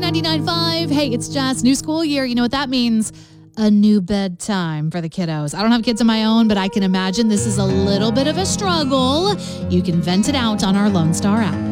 99.5. Hey, it's Jess. New school year. You know what that means? A new bedtime for the kiddos. I don't have kids of my own, but I can imagine this is a little bit of a struggle. You can vent it out on our Lone Star app.